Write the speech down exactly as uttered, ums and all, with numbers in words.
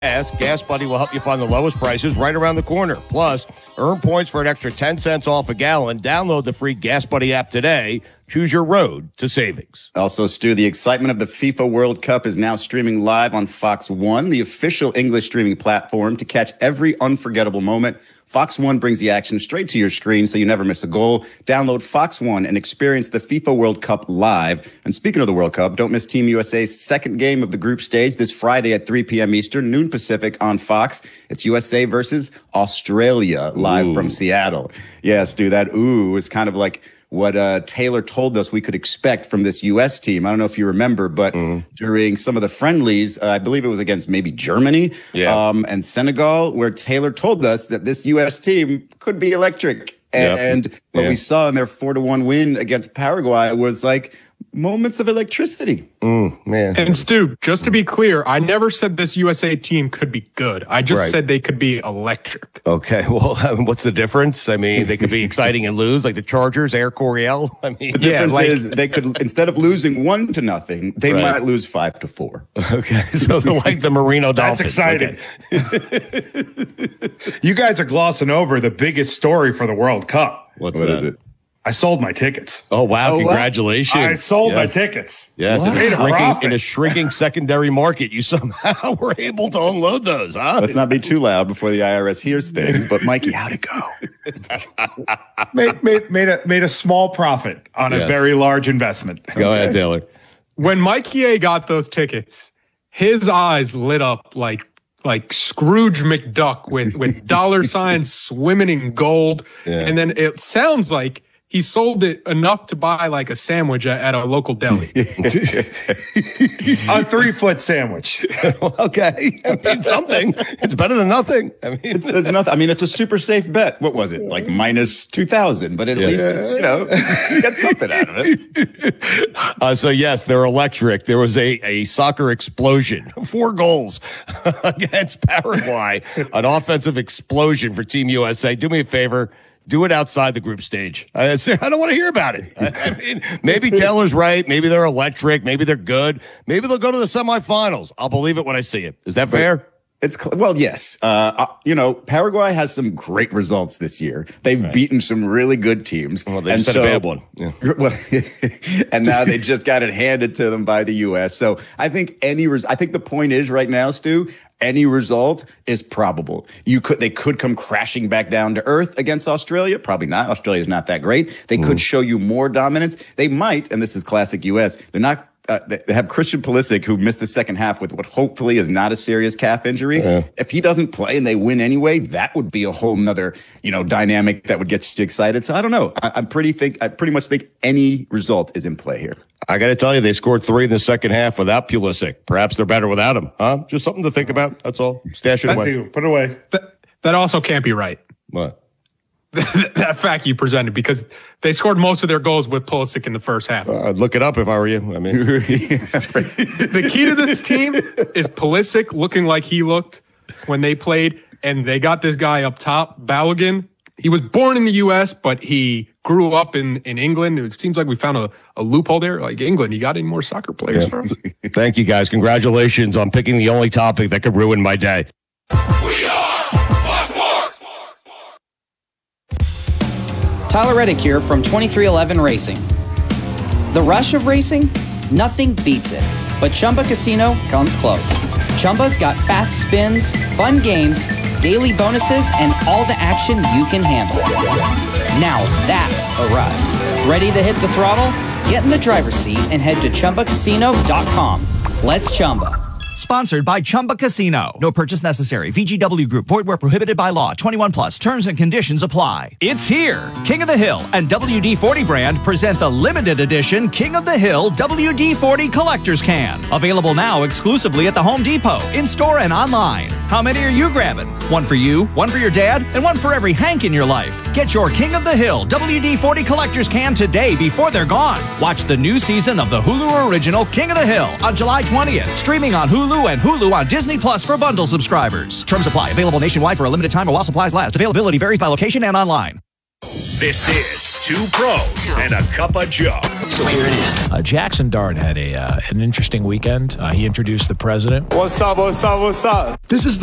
Gas, Gas Buddy will help you find the lowest prices right around the corner. Plus, earn points for an extra ten cents off a gallon. Download the free Gas Buddy app today. Choose your road to savings. Also, Stu, the excitement of the FIFA World Cup is now streaming live on Fox One, the official English streaming platform. To catch every unforgettable moment, Fox One brings the action straight to your screen so you never miss a goal. Download Fox One and experience the FIFA World Cup live. And speaking of the World Cup, don't miss Team U S A's second game of the group stage this Friday at three p.m. Eastern, noon Pacific on Fox. It's U S A versus Australia live ooh. From Seattle. Yes, dude, that ooh is kind of like what uh, Taylor told us we could expect from this U S team. I don't know if you remember, but mm. during some of the friendlies, uh, I believe it was against maybe Germany yeah. um, and Senegal, where Taylor told us that this U S team could be electric. And, yep. and what yeah. we saw in their four to one win against Paraguay was like moments of electricity. Mm, man. And Stu, just to be clear, I never said this U S A team could be good. I just right. said they could be electric. Okay. Well, what's the difference? I mean, they could be exciting and lose, like the Chargers, Air Coryell. I mean, the difference yeah, like, is they could, instead of losing one to nothing, they right. might lose five to four. Okay. So they're like the Marino Dolphins. That's exciting. Okay. You guys are glossing over the biggest story for the World Cup. What's what that? Is it? I sold my tickets. Oh, wow. Oh, Congratulations. I sold yes. my tickets. Yes. In a, shrinking, in a shrinking secondary market, you somehow were able to unload those, huh? Let's not be too loud before the I R S hears things. But, Mikey, how'd it go? made, made, made, a, made a small profit on yes. a very large investment. Go okay. ahead, Taylor. When Mikey A got those tickets, his eyes lit up like like Scrooge McDuck with, with dollar signs swimming in gold. Yeah. And then it sounds like he sold it enough to buy like a sandwich at, at a local deli. A three-foot sandwich. Okay. I mean, something. It's better than nothing. I mean, it's, it's nothing. I mean, it's a super safe bet. What was it? Like minus two thousand, but at yeah. least it's, you know, you get something out of it. Uh, so, yes, they're electric. There was a, a soccer explosion. Four goals against Paraguay. An offensive explosion for Team U S A. Do me a favor. Do it outside the group stage. I, I don't want to hear about it. I, I mean, maybe Taylor's right. Maybe they're electric. Maybe they're good. Maybe they'll go to the semifinals. I'll believe it when I see it. Is that fair? It's well, yes. Uh, you know, Paraguay has some great results this year. They've right. beaten some really good teams. Well, they just had so, a bad one. Yeah. Well, and now they just got it handed to them by the U S. So I think any res- I think the point is right now, Stu, any result is probable. You could, they could come crashing back down to earth against Australia. Probably not. Australia's not that great. They mm. could show you more dominance. They might, and this is classic U S. They're not. Uh, they have Christian Pulisic, who missed the second half with what hopefully is not a serious calf injury. Yeah. If he doesn't play and they win anyway, that would be a whole nother, you know, dynamic that would get you excited. So I don't know. I, I'm pretty think I pretty much think any result is in play here. I got to tell you, they scored three in the second half without Pulisic. Perhaps they're better without him. Huh? Just something to think about. That's all. Stash it that away. Too. Put it away. That, that also can't be right. What? That fact you presented, because they scored most of their goals with Pulisic in the first half. Uh, I'd look it up if I were you. I mean, the key to this team is Pulisic looking like he looked when they played, and they got this guy up top, Balogun. He was born in the U S, but he grew up in, in England. It seems like we found a, a loophole there. Like, England, you got any more soccer players yeah. for us? Thank you, guys. Congratulations on picking the only topic that could ruin my day. We are Tyler Reddick here from twenty-three eleven Racing. The rush of racing? Nothing beats it. But Chumba Casino comes close. Chumba's got fast spins, fun games, daily bonuses, and all the action you can handle. Now that's a ride. Ready to hit the throttle? Get in the driver's seat and head to Chumba Casino dot com. Let's Chumba. Sponsored by Chumba Casino. No purchase necessary. V G W Group. Void where prohibited by law. twenty-one plus. Terms and conditions apply. It's here. King of the Hill and W D forty brand present the limited edition King of the Hill W D forty Collector's Can. Available now exclusively at the Home Depot, in-store and online. How many are you grabbing? One for you, one for your dad, and one for every Hank in your life. Get your King of the Hill W D forty Collector's Can today before they're gone. Watch the new season of the Hulu original King of the Hill on July twentieth. Streaming on Hulu and Hulu on Disney Plus for bundle subscribers. Terms apply. Available nationwide for a limited time or while supplies last. Availability varies by location and online. This is Two Pros and a Cup of Joe. So here it is. Uh, Jackson Dart had a uh, an interesting weekend. Uh, he introduced the president. What's up, what's up, what's up? This is